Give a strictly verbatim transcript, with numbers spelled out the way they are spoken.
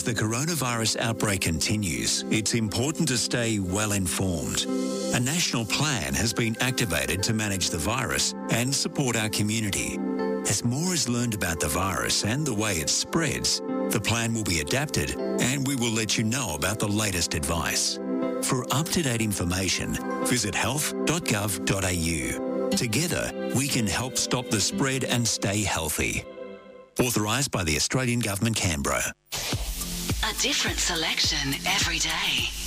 the coronavirus outbreak continues, it's important to stay well informed. A national plan has been activated to manage the virus and support our community. As more is learned about the virus and the way it spreads, the plan will be adapted and we will let you know about the latest advice. For up-to-date information, visit health dot gov dot a u. Together, we can help stop the spread and stay healthy. Authorised by the Australian Government, Canberra. A different selection every day.